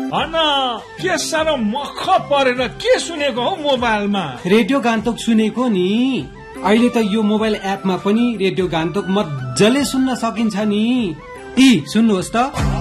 भन के साह्रो मख परेर के सुनेको हौ मोबाइलमा? रेडियो गान्तोक सुनेको नि। अहिले त यो मोबाइल एपमा पनि रेडियो गान्तोक मज्जाले सुन्न सकिन्छ नि। सुन्नुहोस् त।